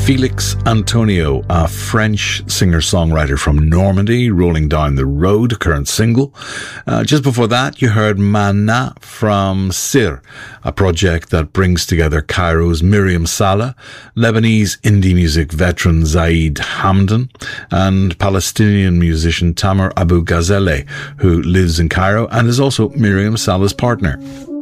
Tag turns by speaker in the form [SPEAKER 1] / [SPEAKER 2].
[SPEAKER 1] Felix Antonio, a French singer-songwriter from Normandy, Rolling Down the Road, current single. Just before that, you heard Mana from Sir, a project that brings together Cairo's Miriam Salah, Lebanese indie music veteran Zaid Hamdan, and Palestinian musician Tamer Abu Ghazaleh, who lives in Cairo and is also Miriam Salah's partner.